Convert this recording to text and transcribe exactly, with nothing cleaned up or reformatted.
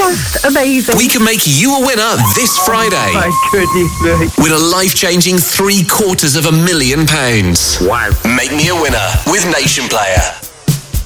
just amazing. We can make you a winner this Friday. My goodness me. With a life-changing three quarters of a million pounds. Wow. Make me a winner with Nation Player.